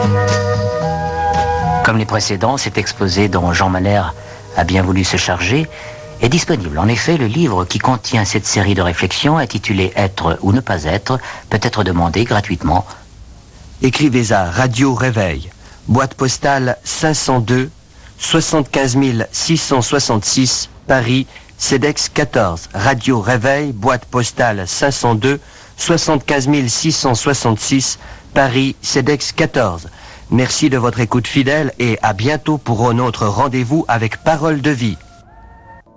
Comme les précédents, cet exposé dont Jean Manère a bien voulu se charger est disponible. En effet, le livre qui contient cette série de réflexions, intitulé « Être ou ne pas être », peut être demandé gratuitement. Écrivez à Radio Réveil, boîte postale 502, 75 666, Paris, CEDEX 14. Radio Réveil, boîte postale 502, 75 666, Paris, CEDEX 14. Merci de votre écoute fidèle et à bientôt pour un autre rendez-vous avec Parole de Vie.